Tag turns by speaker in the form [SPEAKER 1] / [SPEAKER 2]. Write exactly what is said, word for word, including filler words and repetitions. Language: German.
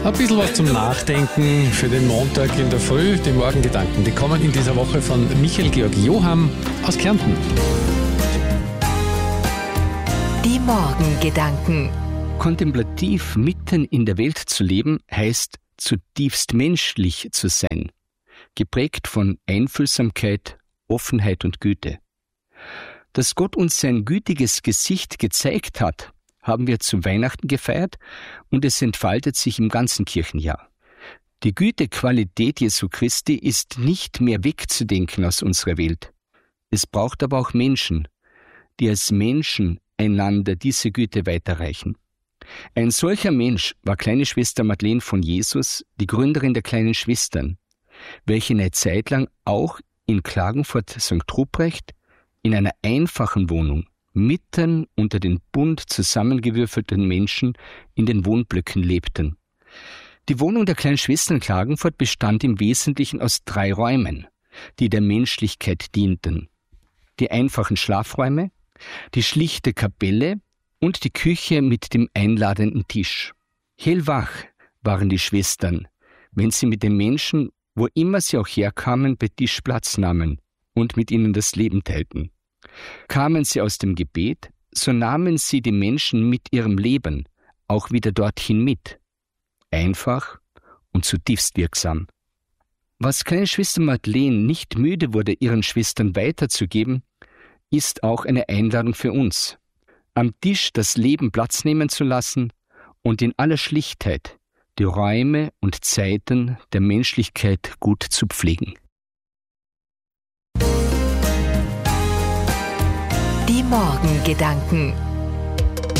[SPEAKER 1] Ein bisschen was zum Nachdenken für den Montag in der Früh. Die Morgengedanken, die kommen in dieser Woche von Michael Georg Johann aus Kärnten.
[SPEAKER 2] Die Morgengedanken.
[SPEAKER 3] Kontemplativ mitten in der Welt zu leben, heißt zutiefst menschlich zu sein, geprägt von Einfühlsamkeit, Offenheit und Güte. Dass Gott uns sein gütiges Gesicht gezeigt hat, haben wir zu Weihnachten gefeiert und es entfaltet sich im ganzen Kirchenjahr. Die Gütequalität Jesu Christi ist nicht mehr wegzudenken aus unserer Welt. Es braucht aber auch Menschen, die als Menschen einander diese Güte weiterreichen. Ein solcher Mensch war kleine Schwester Madeleine von Jesus, die Gründerin der Kleinen Schwestern, welche eine Zeit lang auch in Klagenfurt Sankt Ruprecht in einer einfachen Wohnung mitten unter den bunt zusammengewürfelten Menschen in den Wohnblöcken lebten. Die Wohnung der Kleinen Schwestern Klagenfurt bestand im Wesentlichen aus drei Räumen, die der Menschlichkeit dienten. Die einfachen Schlafräume, die schlichte Kapelle und die Küche mit dem einladenden Tisch. Hellwach waren die Schwestern, wenn sie mit den Menschen, wo immer sie auch herkamen, bei Tisch Platz nahmen und mit ihnen das Leben teilten. Kamen sie aus dem Gebet, so nahmen sie die Menschen mit ihrem Leben auch wieder dorthin mit. Einfach und zutiefst wirksam. Was kleine Schwester Madeleine nicht müde wurde, ihren Schwestern weiterzugeben, ist auch eine Einladung für uns, am Tisch das Leben Platz nehmen zu lassen und in aller Schlichtheit die Räume und Zeiten der Menschlichkeit gut zu pflegen.
[SPEAKER 2] Die Morgengedanken.